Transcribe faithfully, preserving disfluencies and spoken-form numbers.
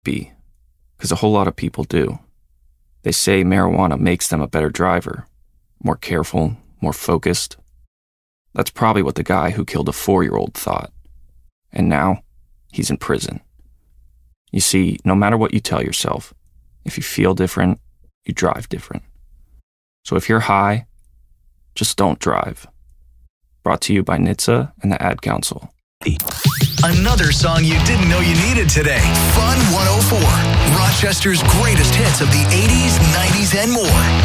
be, because a whole lot of people do. They say marijuana makes them a better driver, more careful, more focused. That's probably what the guy who killed a four-year-old thought. And now, he's in prison. You see, no matter what you tell yourself, if you feel different, you drive different. So if you're high, just don't drive. Brought to you by N H T S A and the Ad Council. Another song you didn't know you needed today. Fun one oh four. Rochester's greatest hits of the eighties, nineties, and more.